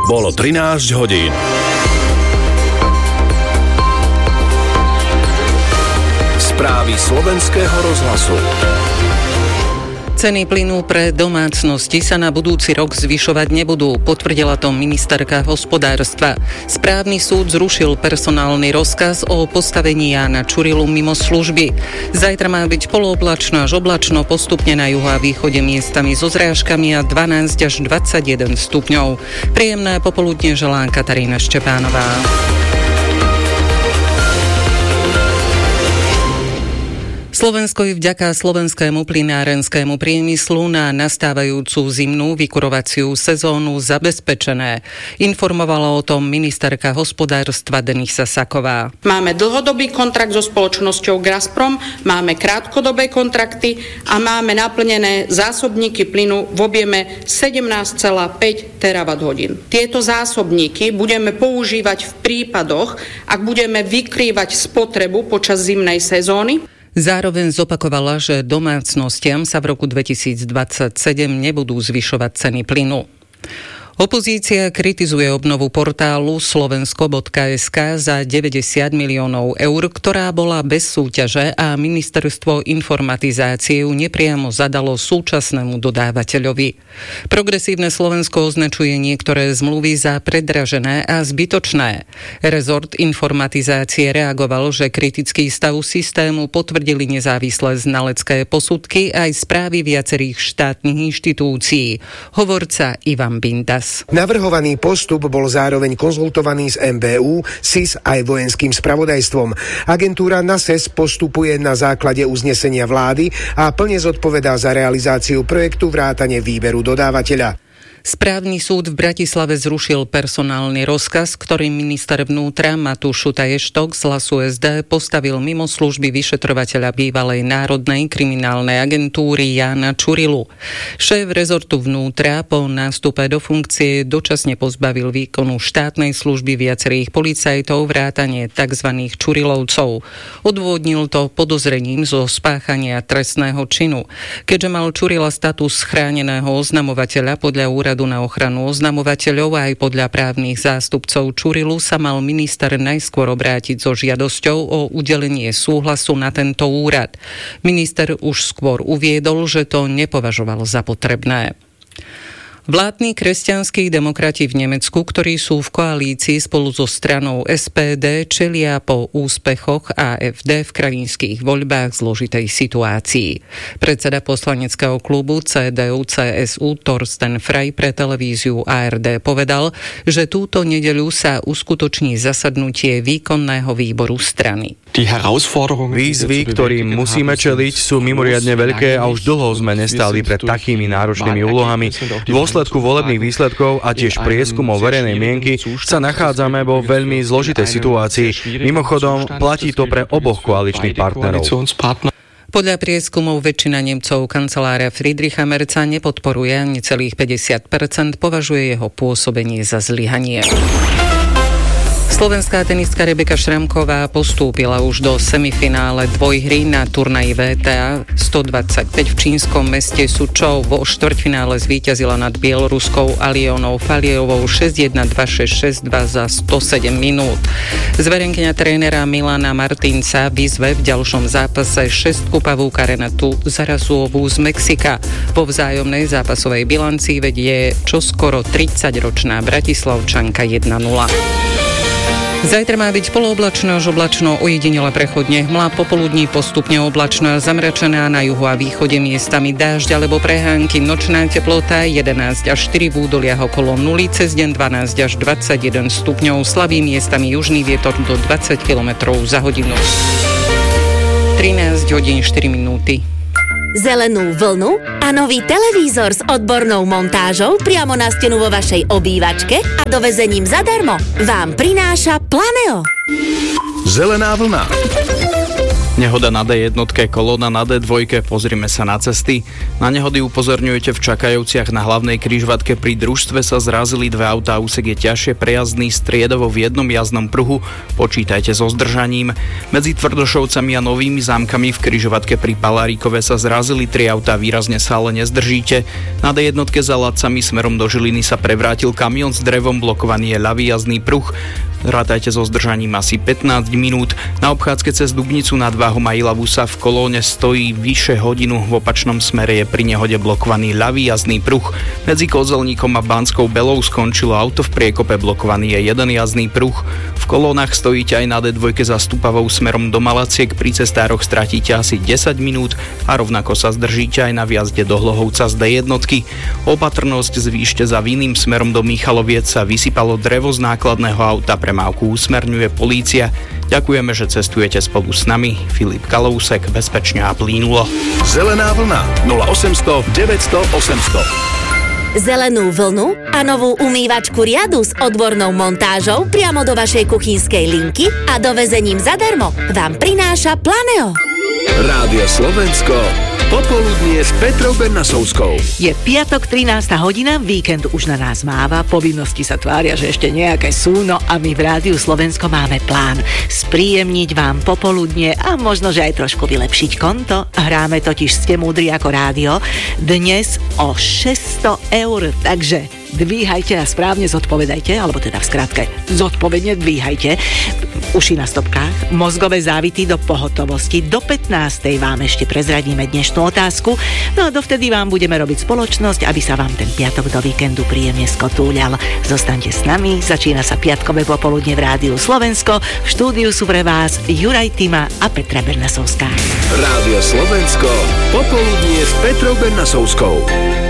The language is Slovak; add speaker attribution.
Speaker 1: Bolo 13 hodín. Správy slovenského rozhlasu.
Speaker 2: Ceny plynu pre domácnosti sa na budúci rok zvyšovať nebudú, potvrdila to ministerka hospodárstva. Správny súd zrušil personálny rozkaz o postavení Jána Čurilu mimo služby. Zajtra má byť polooblačno až oblačno, postupne na juhu a východe miestami so zrážkami a 12 až 21 stupňov. Príjemné popoludne želá Katarína Štepánová. Slovensko je vďaka slovenskému plynárenskému priemyslu na nastávajúcu zimnú vykurovaciu sezónu zabezpečené. Informovala o tom ministerka hospodárstva Denisa Saková.
Speaker 3: Máme dlhodobý kontrakt so spoločnosťou Gazprom, máme krátkodobé kontrakty a máme naplnené zásobníky plynu v objeme 17,5 terawatt-hodín. Tieto zásobníky budeme používať v prípadoch, ak budeme vykrývať spotrebu počas zimnej sezóny.
Speaker 2: Zároveň zopakovala, že domácnostiam sa v roku 2027 nebudú zvyšovať ceny plynu. Opozícia kritizuje obnovu portálu slovensko.sk za 90 miliónov eur, ktorá bola bez súťaže a ministerstvo informatizácie ju nepriamo zadalo súčasnému dodávateľovi. Progresívne Slovensko označuje niektoré zmluvy za predražené a zbytočné. Rezort informatizácie reagoval, že kritický stav systému potvrdili nezávislé znalecké posudky aj správy viacerých štátnych inštitúcií. Hovorca Ivan Bindas.
Speaker 4: Navrhovaný postup bol zároveň konzultovaný s MBÚ, SIS aj vojenským spravodajstvom. Agentúra NASES postupuje na základe uznesenia vlády a plne zodpovedá za realizáciu projektu vrátane výberu dodávateľa.
Speaker 2: Správny súd v Bratislave zrušil personálny rozkaz, ktorým minister vnútra Matúš Šutaj-Eštok z Hlasu SD postavil mimo služby vyšetrovateľa bývalej Národnej kriminálnej agentúry Jána Čurilu. Šéf rezortu vnútra po nástupe do funkcie dočasne pozbavil výkonu štátnej služby viacerých policajtov vrátane tzv. Čurilovcov. Odôvodnil to podozrením zo spáchania trestného činu. Keďže mal Čurila status chráneného oznamovateľa podľa úradu na ochranu oznamovateľov aj podľa právnych zástupcov Čurilu sa mal minister najskôr obrátiť so žiadosťou o udelenie súhlasu na tento úrad. Minister už skôr uviedol, že to nepovažoval za potrebné. Vládni kresťanskí demokrati v Nemecku, ktorí sú v koalícii spolu so stranou SPD, čelia po úspechoch AfD v krajinských voľbách zložitej situácii. Predseda poslaneckého klubu CDU-CSU Torsten Frey pre televíziu ARD povedal, že túto nedeľu sa uskutoční zasadnutie výkonného výboru strany.
Speaker 5: Výzvy, ktorým musíme čeliť, sú mimoriadne veľké a už dlho sme nestáli pred takými náročnými úlohami. V dôsledku volebných výsledkov a tiež prieskumov verejnej mienky sa nachádzame vo veľmi zložitej situácii. Mimochodom, platí to pre oboch koaličných partnerov.
Speaker 2: Podľa prieskumov väčšina Nemcov kancelária Friedricha Merza nepodporuje, necelých 50% považuje jeho pôsobenie za zlyhanie. Slovenská tenistka Rebeka Šramková postúpila už do semifinále dvojhry na turnaji WTA 125 v čínskom meste Sučou. Vo štvrťfinále zvíťazila nad bieloruskou Alionou Falievou 6-1, 2-6, 6-2 za 107 minút. Zverenkyňa trénera Milana Martinca vyzve v ďalšom zápase šestkupavú Karenatu Zarazuovú z Mexika. Po vzájomnej zápasovej bilancii vedie čoskoro 30-ročná Bratislavčanka 1-0. Zajtra má byť polooblačno až oblačno, ojedinele prechodne hmla, popoludní postupne oblačno a zamračená, na juhu a východe miestami dážď alebo prehánky, nočná teplota 11 až 4 v údoliach okolo 0, cez deň 12 až 21 stupňov, slabý miestami južný vietor do 20 km za hodinu. 13 hodín 4 minúty.
Speaker 6: Zelenú vlnu a nový televízor s odbornou montážou priamo na stenu vo vašej obývačke a dovezením zadarmo vám prináša Planeo.
Speaker 1: Zelená vlna.
Speaker 7: Nehoda na D1, kolóna na D2, pozrime sa na cesty. Na nehody upozorňujete v čakajúciach na hlavnej križovatke. Pri družstve sa zrazili dve autá, úsek je ťažšie prejazdný, striedovo v jednom jazdnom pruhu. Počítajte so zdržaním. Medzi Tvrdošovcami a Novými Zámkami v križovatke pri Palárikove sa zrazili tri autá, výrazne sa ale nezdržíte. Na D1 za Ladcami smerom do Žiliny sa prevrátil kamión s drevom, blokovaný je ľavý jazdný pruh. Rátajte so zdržaním asi 15 minút. Na obchádzke cez Dubnicu nad Váhom a Ilavu sa v kolóne stojí vyše hodinu. V opačnom smere je pri nehode blokovaný ľavý jazdný pruh. Medzi Kozelníkom a Banskou Belou skončilo auto, v priekope blokovaný je jeden jazdný pruh. V kolónach stojíte aj na D2 za Stupavou smerom do Malaciek. Pri cestároch stratíte asi 10 minút a rovnako sa zdržíte aj na vjazde do Hlohovca z D1. Opatrnosť zvýšte za Vinným smerom do Michaloviec, sa vysypalo drevo z nákladného auta, premávku usmerňuje polícia. Ďakujeme, že cestujete spolu s nami. Filip Kalousek, bezpečne a plynulo.
Speaker 1: Zelená vlna 0800 900 800.
Speaker 6: Zelenú vlnu a novú umývačku riadu s odbornou montážou priamo do vašej kuchynskej linky a dovezením zadarmo vám prináša Planeo.
Speaker 1: Rádio Slovensko, popoludnie s Petrou Bernasovskou.
Speaker 8: Je piatok, 13. hodina, víkend už na nás máva, povinnosti sa tvária, že ešte nejaké sú, no a my v Rádiu Slovensko máme plán spríjemniť vám popoludnie a možno, že aj trošku vylepšiť konto. Hráme totiž Ste múdri ako rádio, dnes o 600 eur, takže dvíhajte a správne zodpovedajte, alebo teda v skratke zodpovedne dvíhajte uši na stopkách, mozgové závity do pohotovosti. Do 15. vám ešte prezradíme dnešnú otázku, no a dovtedy vám budeme robiť spoločnosť, aby sa vám ten piatok do víkendu príjemne skotúľal. Zostaňte s nami, začína sa piatkové popoludne v Rádiu Slovensko. V štúdiu sú pre vás Juraj Tima a Petra Bernasovská.
Speaker 1: Rádio Slovensko, popoludnie s Petrou Bernasovskou.